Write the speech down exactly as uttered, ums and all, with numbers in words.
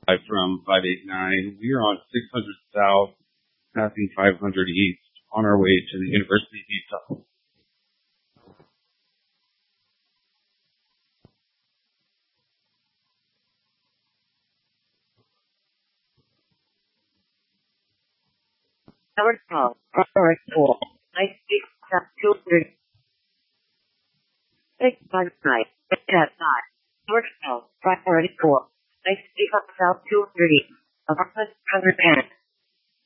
Hi from five eight nine. We are on six hundred South, passing five hundred East, on our way to the University of Utah. Howard Paul, Corporate Pool, I speak up two three. Six five nine, Cat nine. Howard Paul, Corporate Pool, I speak up South two thirty. Apartment one hundred ten.